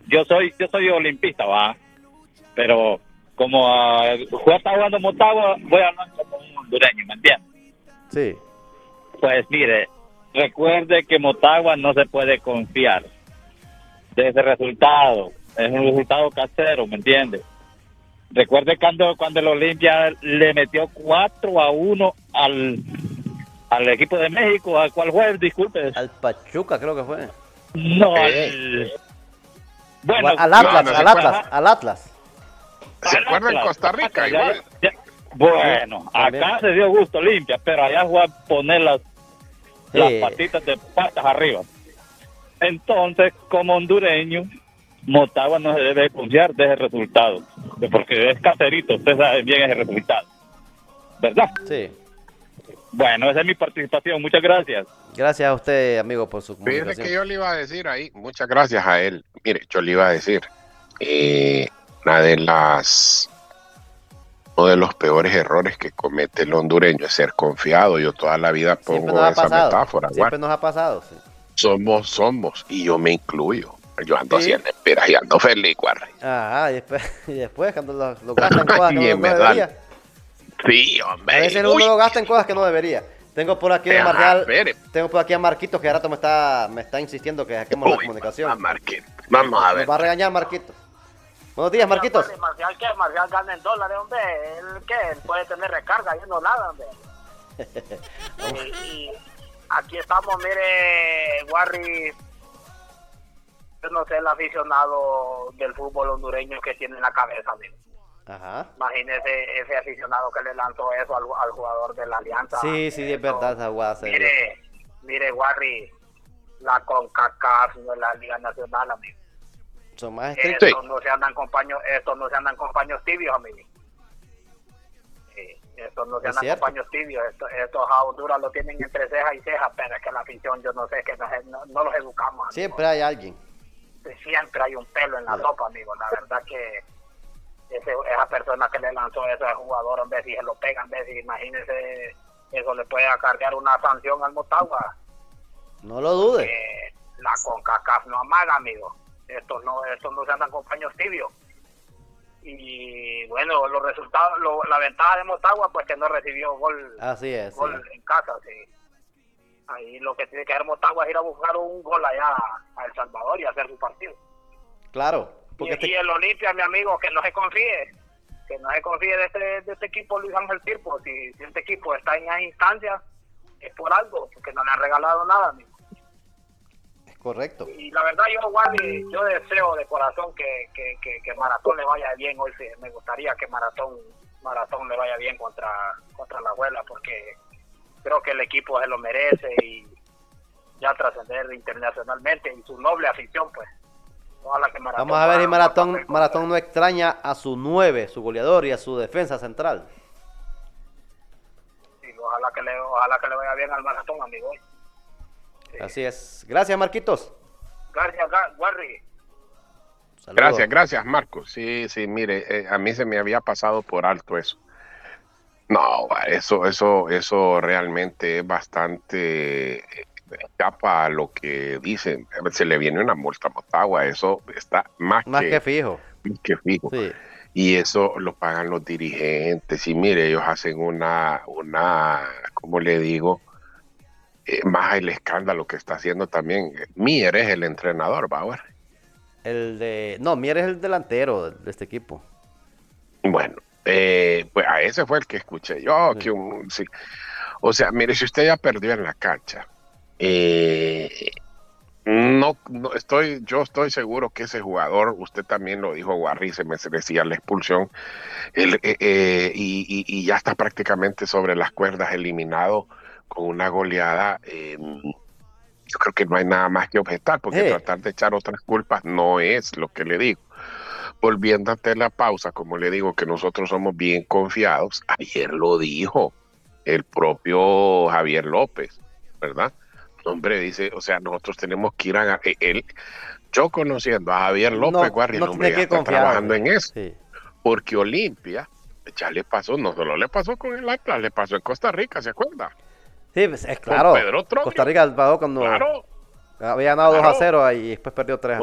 yo soy olimpista, va, pero como está jugando Motagua, voy a hablar como un hondureño, ¿me entiendes? Sí. Pues mire, recuerde que Motagua no se puede confiar de ese resultado, es un resultado casero, ¿me entiende? Recuerde cuando el Olimpia le metió 4-1 al equipo de México. ¿A cuál fue? Disculpe. Al Pachuca creo que fue. No, bueno, Al Atlas, no se al acuerda. Atlas, al Atlas. ¿Se acuerdan Costa Rica igual? Bueno, también. acá se dio gusto Olimpia, pero allá fue a poner las patitas de patas arriba. Entonces, como hondureño, Motagua no se debe confiar de ese resultado, porque es caserito, usted sabe bien ese resultado, ¿verdad? Sí. Bueno, esa es mi participación, muchas gracias. Gracias a usted, amigo, por su Fíjese comunicación. que yo le iba a decir ahí, muchas gracias a él. Mire, yo le iba a decir, una uno de los peores errores que comete el hondureño es ser confiado. Yo toda la vida Siempre pongo nos ha esa pasado. metáfora. Siempre nos ha pasado, sí. Somos, y yo me incluyo. Yo ando Sí. haciendo esperas y ando feliz, Guarri. Ajá, y después cuando lo gasta en cosas que Y no en verdad, debería. Sí, A hombre. veces uno lo gasta en cosas que no debería. Tengo por aquí a Ajá, Marcial, espere. tengo por aquí a Marquitos que de rato me está insistiendo que saquemos la Uy, comunicación. Marquito. Vamos a ver. Nos va a regañar Marquitos. Buenos días, Marquitos. Marcial, ¿qué? Marcial gana en dólares, hombre. ¿Él qué? Él puede tener recarga, yo no nada, hombre. y aquí estamos, mire, Warri. Yo no sé el aficionado del fútbol hondureño que tiene en la cabeza, amigo. Ajá. Imagínese ese aficionado que le lanzó eso al jugador de la Alianza. Sí, es verdad esa guada. Mire, Warri, la CONCACAF no es la Liga Nacional, amigo. Son más estrictos. Estos no se andan con paños tibios, amigo. Estos no se andan con paños tibios. Estos a Honduras lo tienen entre ceja y ceja, pero es que la afición, yo no sé, que no los educamos, amigo. Siempre hay alguien. Siempre hay un pelo en la sopa, amigo. La verdad que esa persona que le lanzó eso al jugador, en vez si se lo pegan, en vez si imagínese, eso le puede acarrear una sanción al Motagua. No lo dude. La CONCACAF no amaga, amigo. Estos no se andan con paños tibios. Y bueno, los resultados, la ventaja de Motagua, pues que no recibió gol. Así es. Gol en casa, sí. Ahí lo que tiene que hacer Motagua es ir a buscar un gol allá a El Salvador y hacer su partido. Claro. Y el Olimpia, mi amigo, que no se confíe de este equipo Luis Ángel Firpo. Si este equipo está en esa instancia, es por algo, porque no le han regalado nada, amigo. Es correcto. Y la verdad, yo deseo de corazón que Maratón le vaya bien hoy. Sí, me gustaría que Maratón le vaya bien contra la Abuela, porque creo que el equipo se lo merece y ya trascender internacionalmente y su noble afición, pues. Vamos a ver si Maratón no extraña a su 9, su goleador, y a su defensa central. Sí, ojalá que le vaya bien al Maratón, amigo. Sí. Así es. Gracias, Marquitos. Gracias, Warri. Gracias, Marcos. Sí, mire, a mí se me había pasado por alto eso. No, eso realmente es bastante escapa a lo que dicen. Se le viene una multa a Motagua, eso está más que fijo. Sí. Y eso lo pagan los dirigentes. Y mire, ellos hacen una ¿cómo le digo? Más el escándalo que está haciendo también. Mier es el entrenador, Bauer. Mier es el delantero de este equipo. Bueno, pues a ese fue el que escuché yo. Sí. Sí. O sea, mire, si usted ya perdió en la cancha, yo estoy seguro que ese jugador, usted también lo dijo, Warri, se merecía la expulsión, y ya está prácticamente sobre las cuerdas, eliminado con una goleada. Yo creo que no hay nada más que objetar, porque tratar de echar otras culpas no es lo que le digo. Volviendo a la pausa, como le digo, que nosotros somos bien confiados, ayer lo dijo el propio Javier López, ¿verdad? Hombre, dice, o sea, nosotros tenemos que ir a yo conociendo a Javier López, Guarri, el hombre ya está trabajando en eso. Sí. Porque Olimpia ya le pasó, no solo le pasó con el Atlas, le pasó en Costa Rica, ¿se acuerda? Sí, pues, es claro. Costa Rica cuando había ganado 2-0 y después perdió 3-0.